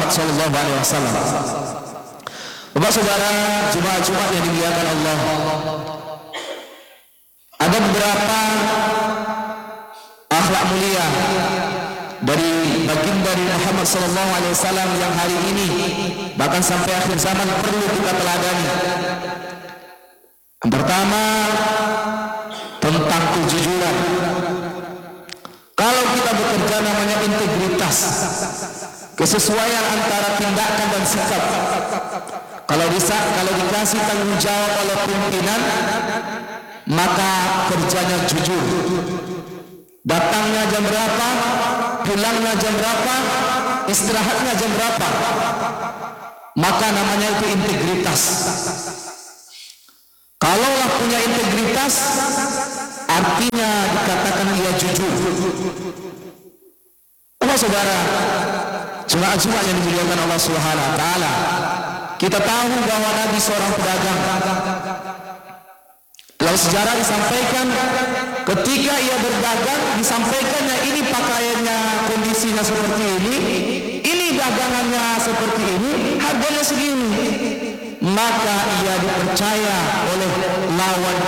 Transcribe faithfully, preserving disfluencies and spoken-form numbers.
Shallallahu Alaihi Wasallam. Bapak saudara jemaah Jumat yang dimuliakan Allah, ada beberapa akhlak mulia dari baginda Muhammad Sallallahu Alaihi Wasallam yang hari ini bahkan sampai akhir zaman perlu kita teladani. Yang pertama tentang kejujuran. Kalau kita bekerja namanya integritas, kesesuaian antara tindakan dan sikap. Kalau bisa, kalau dikasih tanggung jawab oleh pimpinan, maka kerjanya jujur. Datangnya jam berapa, pulangnya jam berapa, istirahatnya jam berapa, maka namanya itu integritas. Kalaulah punya integritas, artinya dikatakan ia jujur. Oh saudara, jemaah-jemaah yang dimuliakan Allah Subhanahu wa taala, kita tahu bahwa Nabi seorang pedagang. Dalam sejarah disampaikan ketika ia berdagang, disampaikannya ini pakaiannya kondisinya seperti ini, ini dagangannya seperti ini, harganya segini. Maka ia dipercaya oleh lawan